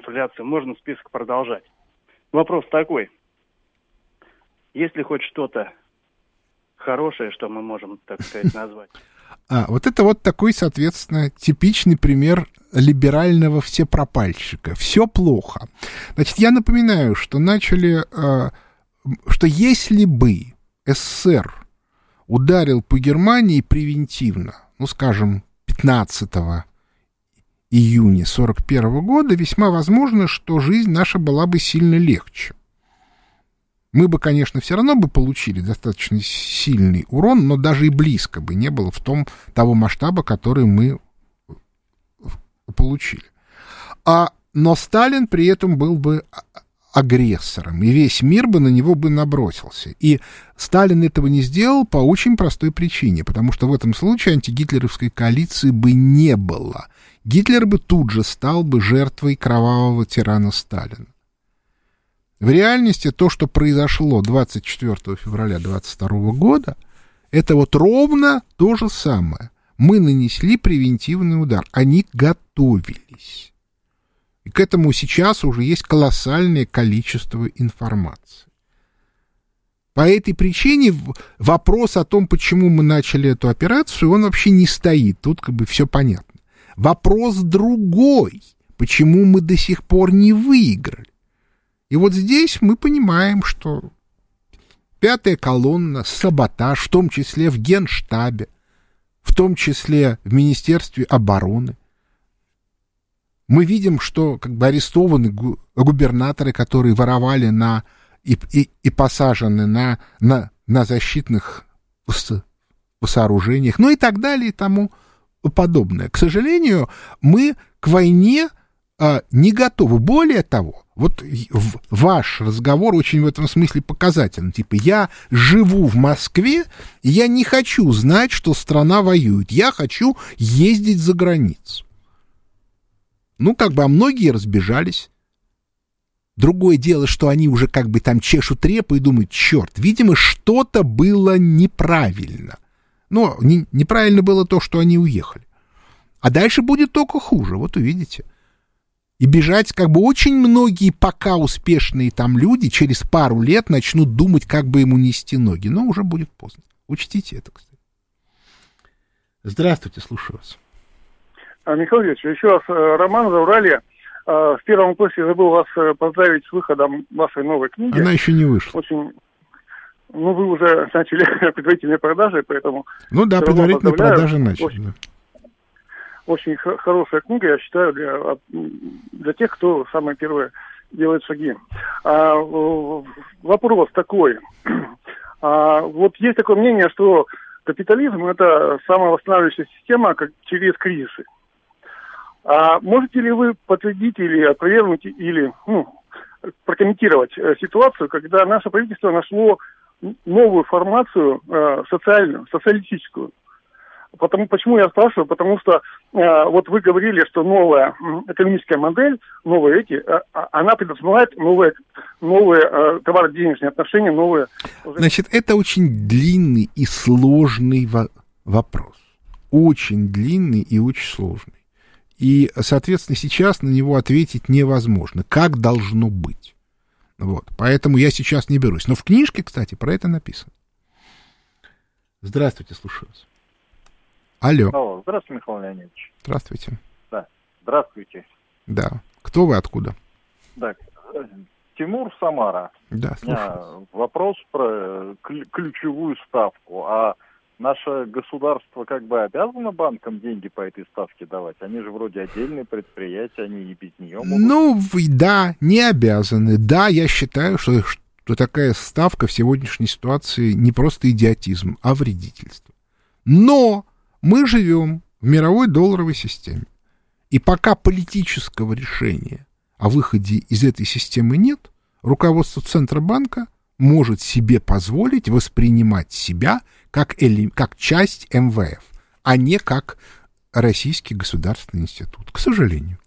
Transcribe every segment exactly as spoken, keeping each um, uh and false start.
инфляцию, можно список продолжать. Вопрос такой. Есть ли хоть что-то хорошее, что мы можем, так сказать, назвать? А, вот это вот такой, соответственно, типичный пример либерального всепропальщика. Все плохо. Значит, я напоминаю, что начали, э, что если бы СССР ударил по Германии превентивно, ну, скажем, пятнадцатого июня сорок первого года, весьма возможно, что жизнь наша была бы сильно легче. Мы бы, конечно, все равно бы получили достаточно сильный урон, но даже и близко бы не было в том того масштаба, который мы получили. А, но Сталин при этом был бы агрессором, и весь мир бы на него бы набросился. И Сталин этого не сделал по очень простой причине, потому что в этом случае антигитлеровской коалиции бы не было. Гитлер бы тут же стал бы жертвой кровавого тирана Сталина. В реальности то, что произошло двадцать четвёртого февраля двадцать второго года, это вот ровно то же самое. Мы нанесли превентивный удар. Они готовились. И к этому сейчас уже есть колоссальное количество информации. По этой причине вопрос о том, почему мы начали эту операцию, он вообще не стоит. Тут как бы все понятно. Вопрос другой. Почему мы до сих пор не выиграли? И вот здесь мы понимаем, что пятая колонна, саботаж, в том числе в Генштабе, в том числе в Министерстве обороны. Мы видим, что как бы арестованы гу- губернаторы, которые воровали на, и, и, и посажены на, на, на защитных сооружениях, ну и так далее и тому подобное. К сожалению, мы к войне а, не готовы. Более того, вот ваш разговор очень в этом смысле показательный. Типа, я живу в Москве, и я не хочу знать, что страна воюет. Я хочу ездить за границу. Ну, как бы, а многие разбежались. Другое дело, что они уже как бы там чешут репу и думают, черт, видимо, что-то было неправильно. Но не, неправильно было то, что они уехали. А дальше будет только хуже, вот увидите. И бежать, как бы, очень многие пока успешные там люди через пару лет начнут думать, как бы ему нести ноги. Но уже будет поздно. Учтите это, кстати. Здравствуйте, слушаю вас. Михаил Ильич, еще раз, Роман Зауралье. В первом курсе забыл вас поздравить с выходом вашей новой книги. Она еще не вышла. Очень... Ну, вы уже начали предварительные продажи, поэтому... Ну да, предварительные продажи начали. Очень, да. очень х- хорошая книга, я считаю, для, для тех, кто самое первое делает шаги. А, вопрос такой. А, вот есть такое мнение, что капитализм — это самовосстанавливающая система как через кризисы. А можете ли вы подтвердить или опровергнуть, или ну, прокомментировать э, ситуацию, когда наше правительство нашло новую формацию э, социальную, социалистическую? Потому, почему я спрашиваю? Потому что э, вот вы говорили, что новая экономическая модель, новые эти, э, она предусматривает новые, новые э, товаро-денежные отношения, новые... Значит, это очень длинный и сложный во- вопрос. Очень длинный и очень сложный. И, соответственно, сейчас на него ответить невозможно. Как должно быть? Вот. Поэтому я сейчас не берусь. Но в книжке, кстати, про это написано. Здравствуйте, слушаю вас. Алло. Алло, здравствуйте, Михаил Леонидович. Здравствуйте. Да, здравствуйте. Да. Кто вы, откуда? Да, Тимур, Самара. Да, слушаю. У меня вопрос про ключевую ставку. А наше государство как бы обязано банкам деньги по этой ставке давать? Они же вроде отдельные предприятия, они и без нее могут. Ну, да, не обязаны. Да, я считаю, что, что такая ставка в сегодняшней ситуации не просто идиотизм, а вредительство. Но мы живем в мировой долларовой системе. И пока политического решения о выходе из этой системы нет, руководство Центробанка может себе позволить воспринимать себя как, эли, как часть эм вэ эф, а не как Российский государственный институт, к сожалению.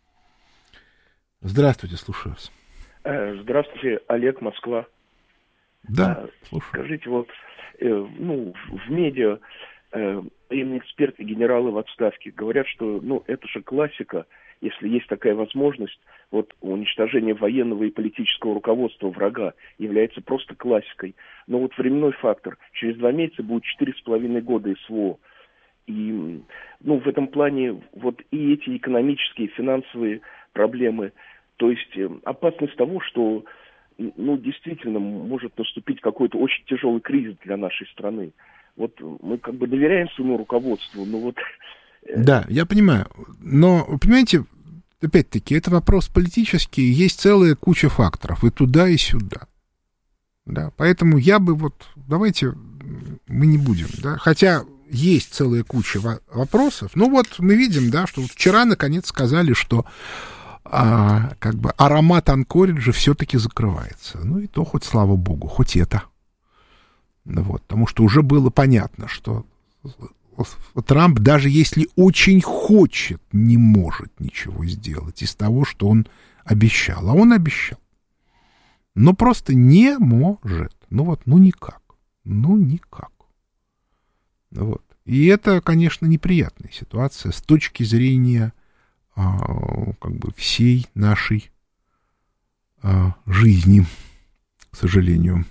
Здравствуйте, слушаю вас. Здравствуйте, Олег, Москва. Да, слушаю. Скажите, вот, ну, в медиа военные эксперты, генералы в отставке говорят, что, ну, это же классика, если есть такая возможность, вот уничтожение военного и политического руководства врага является просто классикой. Но вот временной фактор. Через два месяца будет четыре с половиной года СВО. И ну, в этом плане вот и эти экономические, финансовые проблемы, то есть опасность того, что ну, действительно может наступить какой-то очень тяжелый кризис для нашей страны. Вот мы как бы доверяем своему руководству, но вот... Да, я понимаю. Но, понимаете, опять-таки, это вопрос политический, есть целая куча факторов, и туда, и сюда. Да, поэтому я бы вот... Давайте мы не будем, да, хотя есть целая куча вопросов. Ну вот мы видим, да, что вот вчера наконец сказали, что а, как бы аромат Анкориджа все-таки закрывается. Ну и то хоть, слава богу, хоть это. Вот, потому что уже было понятно, что Трамп, даже если очень хочет, не может ничего сделать из того, что он обещал. А он обещал. Но просто не может. Ну вот, ну никак. Ну никак. Вот. И это, конечно, неприятная ситуация с точки зрения а, как бы всей нашей а, жизни, к сожалению.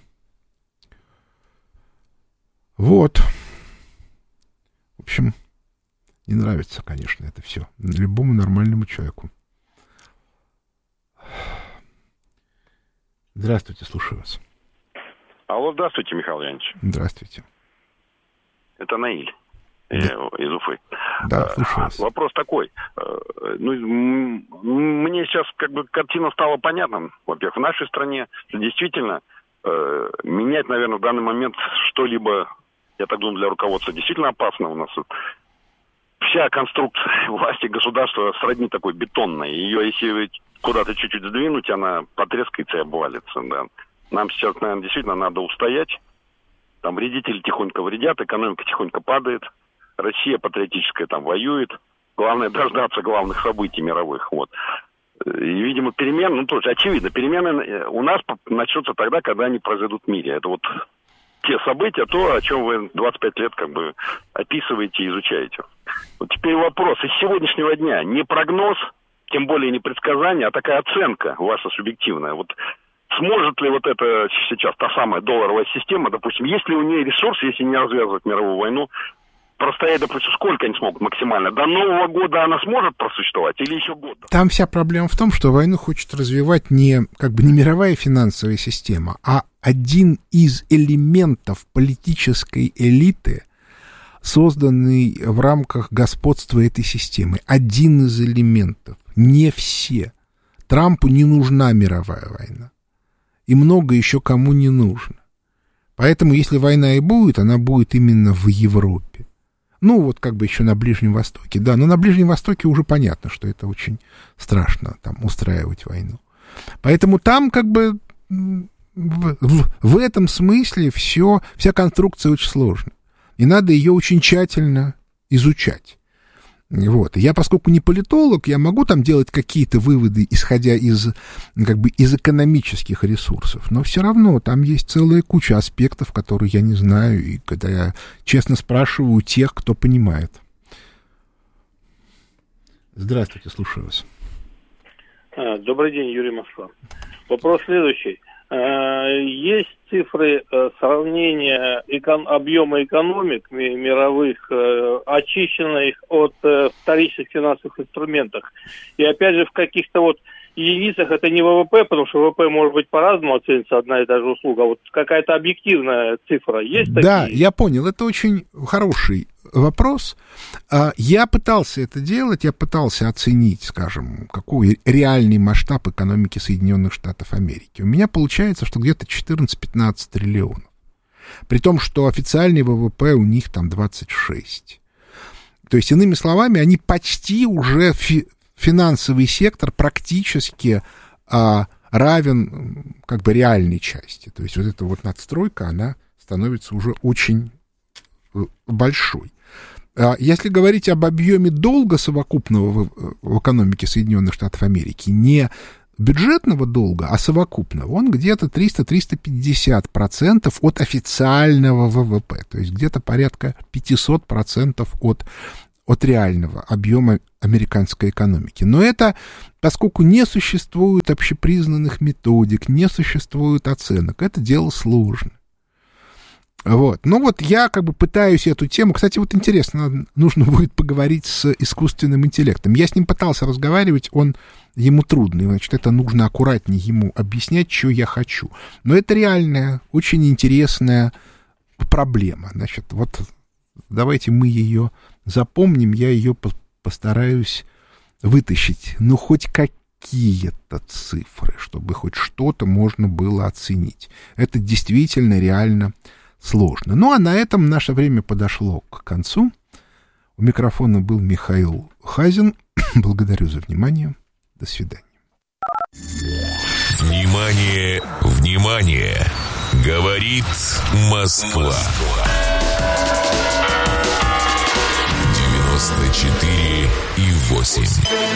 Вот. В общем, не нравится, конечно, это все любому нормальному человеку. Здравствуйте, слушаю вас. Алло, здравствуйте, Михаил Леонидович. Здравствуйте. Это Наиль да. из Уфы. Да, слушаю вас. Вопрос такой. Ну, мне сейчас как бы картина стала понятна. Во-первых, в нашей стране действительно менять, наверное, в данный момент что-либо, я так думаю, для руководства действительно опасно. У нас вся конструкция власти государства сродни такой бетонной. Ее, если куда-то чуть-чуть сдвинуть, она потрескается и обвалится. Да. Нам сейчас, наверное, действительно надо устоять. Там вредители тихонько вредят, экономика тихонько падает. Россия патриотическая там воюет. Главное дождаться главных событий мировых. Вот. И, видимо, перемены, ну, тоже очевидно, перемены у нас начнутся тогда, когда они произойдут в мире. Это вот те события, то, о чем вы двадцать пять лет как бы описываете и изучаете. Вот теперь вопрос из сегодняшнего дня. Не прогноз, тем более не предсказание, а такая оценка ваша субъективная. Вот сможет ли вот это сейчас та самая долларовая система, допустим, есть ли у нее ресурс, если не развязывать мировую войну, простоять, допустим, сколько они смогут максимально? До Нового года она сможет просуществовать или еще год? Там вся проблема в том, что войну хочет развивать не, как бы, не мировая финансовая система, а один из элементов политической элиты, созданный в рамках господства этой системы. Один из элементов. Не все. Трампу не нужна мировая война. И много еще кому не нужно. Поэтому, если война и будет, она будет именно в Европе. Ну, вот как бы еще на Ближнем Востоке. Да, но на Ближнем Востоке уже понятно, что это очень страшно, там, устраивать войну. Поэтому там, как бы, в, в, в этом смысле все, вся конструкция очень сложная. И надо ее очень тщательно изучать. Вот. Я, поскольку не политолог, я могу там делать какие-то выводы, исходя из, как бы, из экономических ресурсов, но все равно там есть целая куча аспектов, которые я не знаю, и когда я честно спрашиваю у тех, кто понимает. Здравствуйте, слушаю вас. Добрый день, Юрий Москва. Вопрос следующий. Есть цифры сравнения экон- объема экономик мировых, очищенных от вторичных финансовых инструментов. И опять же в каких-то вот единицах это не ВВП, потому что ВВП может быть по-разному оценится одна и та же услуга. Вот какая-то объективная цифра есть? Да, такие? Я понял. Это очень хороший вопрос. Я пытался это делать, я пытался оценить, скажем, какой реальный масштаб экономики Соединенных Штатов Америки. У меня получается, что где-то четырнадцать-пятнадцать триллионов. При том, что официальный ВВП у них там двадцать шесть. То есть, иными словами, они почти уже фи- финансовый сектор практически а, равен как бы реальной части. То есть, вот эта вот надстройка, она становится уже очень большой. Если говорить об объеме долга совокупного в, в экономике Соединенных Штатов Америки, не бюджетного долга, а совокупного, он где-то триста-триста пятьдесят процентов от официального ВВП, то есть где-то порядка пятьсот процентов от от реального объема американской экономики. Но это, поскольку не существует общепризнанных методик, не существует оценок, это дело сложное. Вот. Ну вот я как бы пытаюсь эту тему... Кстати, вот интересно, нужно будет поговорить с искусственным интеллектом. Я с ним пытался разговаривать, он... ему трудно, значит, это нужно аккуратнее ему объяснять, что я хочу. Но это реальная, очень интересная проблема. Значит, вот давайте мы ее запомним, я ее постараюсь вытащить. Ну, хоть какие-то цифры, чтобы хоть что-то можно было оценить. Это действительно реально сложно. Ну, а на этом наше время подошло к концу. У микрофона был Михаил Хазин. Благодарю за внимание. До свидания. Внимание, внимание! Говорит Москва. девяносто четыре и восемь.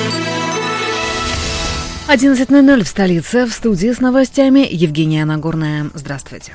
одиннадцать ноль ноль в столице. В студии с новостями Евгения Нагорная. Здравствуйте.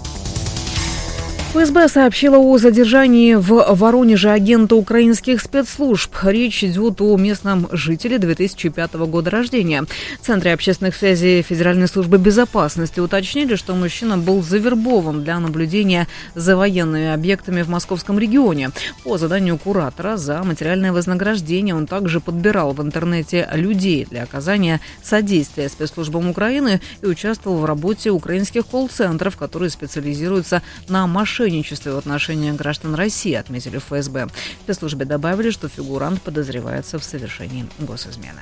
ФСБ сообщила о задержании в Воронеже агента украинских спецслужб. Речь идет о местном жителе две тысячи пятого года рождения. В Центре общественных связей Федеральной службы безопасности уточнили, что мужчина был завербован для наблюдения за военными объектами в московском регионе. По заданию куратора за материальное вознаграждение он также подбирал в интернете людей для оказания содействия спецслужбам Украины и участвовал в работе украинских колл-центров, которые специализируются на мошенничестве в отношении граждан России, отметили в ФСБ. В спецслужбе добавили, что фигурант подозревается в совершении госизмены.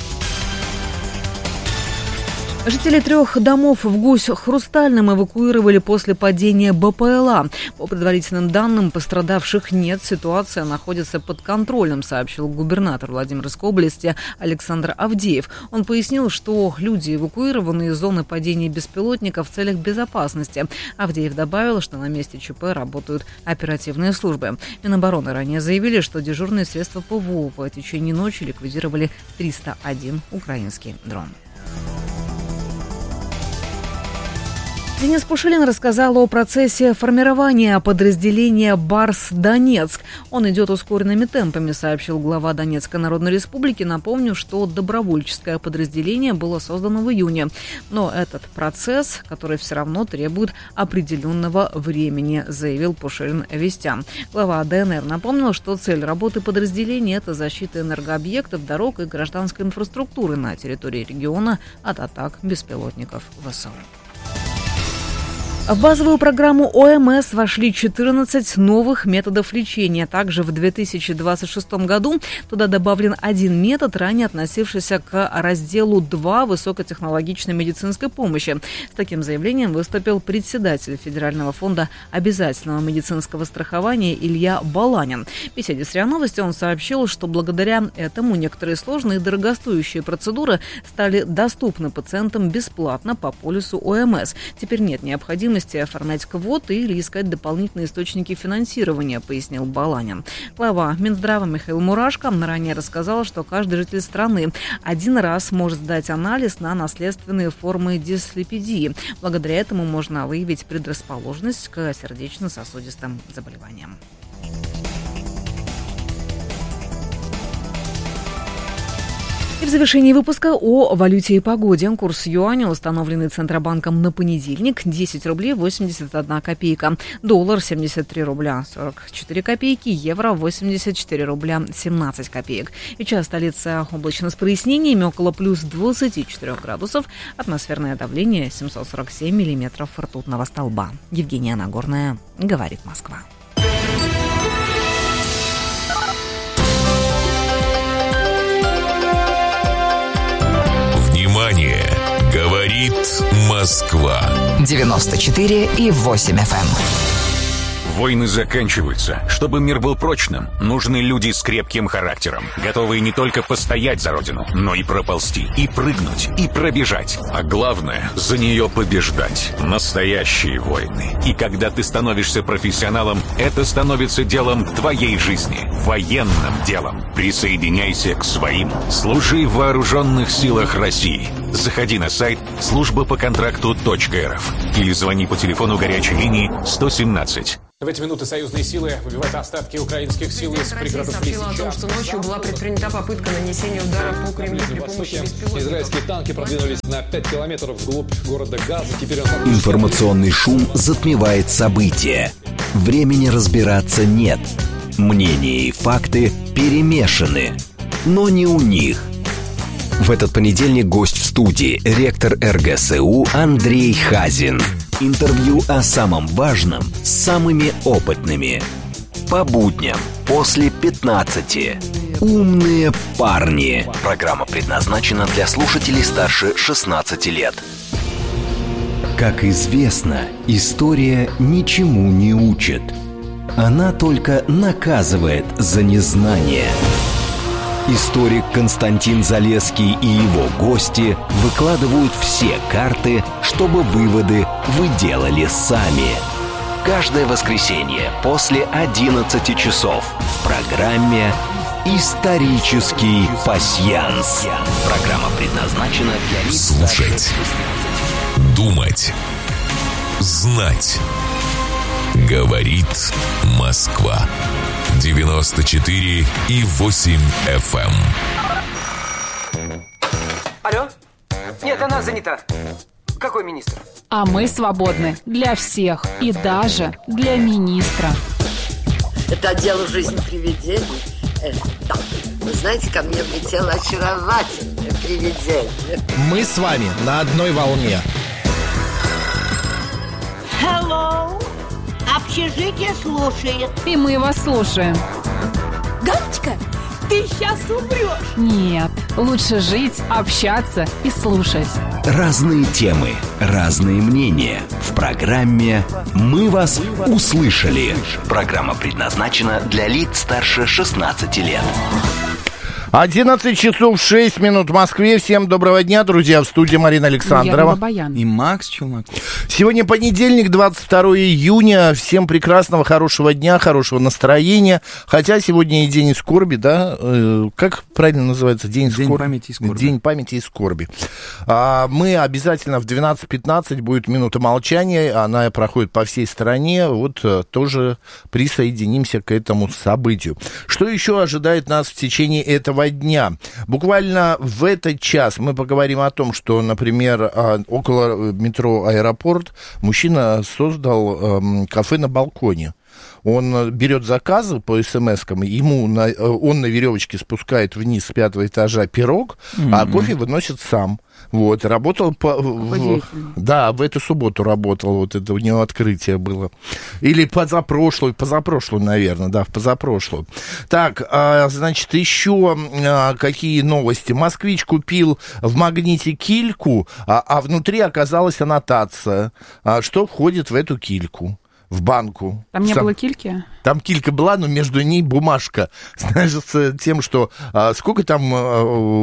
Жителей трех домов в Гусь-Хрустальном эвакуировали после падения БПЛА. По предварительным данным, пострадавших нет. Ситуация находится под контролем, сообщил губернатор Владимирской области Александр Авдеев. Он пояснил, что люди эвакуированы из зоны падения беспилотника в целях безопасности. Авдеев добавил, что на месте ЧП работают оперативные службы. Минобороны ранее заявили, что дежурные средства ПВО в течение ночи ликвидировали триста один украинский дрон. Денис Пушилин рассказал о процессе формирования подразделения «Барс Донецк». Он идет ускоренными темпами, сообщил глава Донецкой Народной Республики. Напомню, что добровольческое подразделение было создано в июне. Но этот процесс, который все равно требует определенного времени, заявил Пушилин вестям. Глава ДНР напомнил, что цель работы подразделения – это защита энергообъектов, дорог и гражданской инфраструктуры на территории региона от атак беспилотников ВСУ. В базовую программу ОМС вошли четырнадцать новых методов лечения. Также в две тысячи двадцать шестом году туда добавлен один метод, ранее относившийся к разделу два высокотехнологичной медицинской помощи. С таким заявлением выступил председатель Федерального фонда обязательного медицинского страхования Илья Баланин. В беседе с РИА Новости он сообщил, что благодаря этому некоторые сложные и дорогостоящие процедуры стали доступны пациентам бесплатно по полису ОМС. Теперь нет необходимости оформлять квоты или искать дополнительные источники финансирования, пояснил Баланин. Глава Минздрава Михаил Мурашко ранее рассказал, что каждый житель страны один раз может сдать анализ на наследственные формы дислепидии. Благодаря этому можно выявить предрасположенность к сердечно-сосудистым заболеваниям. И в завершении выпуска о валюте и погоде. Курс юаня, установленный Центробанком на понедельник, десять рублей восемьдесят одна копейка. Доллар семьдесят три рубля сорок четыре копейки. Евро восемьдесят четыре рубля семнадцать копеек. Сейчас столица облачно с прояснениями, около плюс двадцати четырёх градусов. Атмосферное давление семьсот сорок семь миллиметров ртутного столба. Евгения Нагорная, говорит Москва. Внимание! Говорит Москва. девяносто четыре и восемь эф эм. Войны заканчиваются. Чтобы мир был прочным, нужны люди с крепким характером, готовые не только постоять за родину, но и проползти, и прыгнуть, и пробежать. А главное, за нее побеждать. Настоящие войны. И когда ты становишься профессионалом, это становится делом твоей жизни. Военным делом. Присоединяйся к своим. Служи в вооруженных силах России. Заходи на сайт служба по контракту точка эр эф или звони по телефону горячей линии сто семнадцать. В эти минуты союзные силы выбивают остатки украинских сил из пригородов сообщила о том, что ночью была предпринята попытка нанесения удара по Кремлю при помощи беспилотников. Израильские танки продвинулись на пять километров вглубь города Газа. Теперь он... Информационный шум затмевает события. Времени разбираться нет. Мнения и факты перемешаны. Но не у них. В этот понедельник гость в студии, ректор эр гэ эс у Андрей Хазин. Интервью о самом важном с самыми опытными. По будням после пятнадцати. Умные парни. Программа предназначена для слушателей старше шестнадцати лет. Как известно, история ничему не учит. Она только наказывает за незнание. Историк Константин Залесский и его гости выкладывают все карты, чтобы выводы вы делали сами. Каждое воскресенье после одиннадцати часов в программе «Исторический пасьянс». Программа предназначена для лиц... Слушать, думать, знать. Говорит Москва. девяносто четыре и восемь эф эм. Алло? Нет, она занята. Какой министр? А мы свободны для всех и даже для министра. Это отдел «Жизнь привидений». Э, да. Вы знаете, ко мне влетело очаровательное привидение. Мы с вами на одной волне. Hello. Общежитие слушает. И мы вас слушаем. Галочка, ты сейчас умрешь. Нет, лучше жить, общаться и слушать. Разные темы, разные мнения. В программе «Мы вас услышали». Программа предназначена для лиц старше шестнадцати лет. одиннадцать часов шесть минут в Москве. Всем доброго дня, друзья. В студии Марина Александрова. И Макс Челноков. Сегодня понедельник, двадцать второе июня. Всем прекрасного, хорошего дня, хорошего настроения. Хотя сегодня и день скорби, да? Э, как правильно называется? День, день скор... памяти и скорби. День памяти и скорби. А, мы обязательно в двенадцать пятнадцать будет минута молчания. Она проходит по всей стране. Вот а, тоже присоединимся к этому событию. Что еще ожидает нас в течение этого дня? Буквально в этот час мы поговорим о том, что, например, около метро «Аэропорт» мужчина создал эм, кафе на балконе. Он берет заказы по смс-кам, ему на, он на веревочке спускает вниз с пятого этажа пирог, mm-hmm. а кофе выносит сам. Вот, работал по... В, да, в эту субботу работал, вот это у него открытие было. Или позапрошлую, позапрошлую, наверное, да, в позапрошлую. Так, а, значит, еще а, какие новости? Москвич купил в «Магните» кильку, а, а внутри оказалась аннотация, а, что входит в эту кильку. В банку. Там не Сам... было кильки? Там килька была, но между ней бумажка. Знаешь, с тем, что а, сколько там а,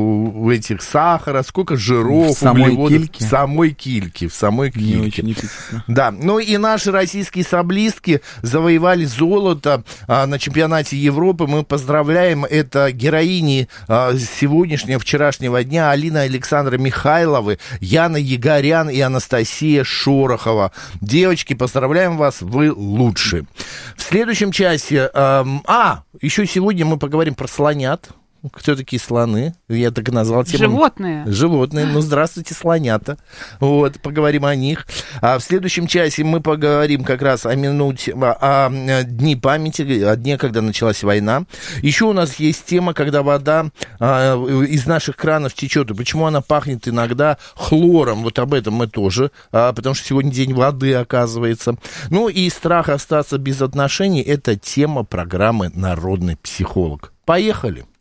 у этих сахара, сколько жиров, в самой углеводов. Кильке? В самой кильке. В самой кильке. Не очень да. Ну и наши российские саблистки завоевали золото а, на чемпионате Европы. Мы поздравляем. Это героини а, сегодняшнего, вчерашнего дня. Алина Александра Михайловы, Яна Егорян и Анастасия Шорохова. Девочки, поздравляем вас. Вы лучшие. В следующем часе... Эм, а, еще сегодня мы поговорим про слонят. Кто такие слоны? Я так и назвал тему. Животные. Животные. Ну, здравствуйте, слонята. Вот, поговорим о них. А в следующем часе мы поговорим как раз о минуте, о, о дни памяти, о дне, когда началась война. Еще у нас есть тема, когда вода а, из наших кранов течет. И почему она пахнет иногда хлором. Вот об этом мы тоже. А, потому что сегодня день воды, оказывается. Ну и страх остаться без отношений. Это тема программы «Народный психолог». Поехали.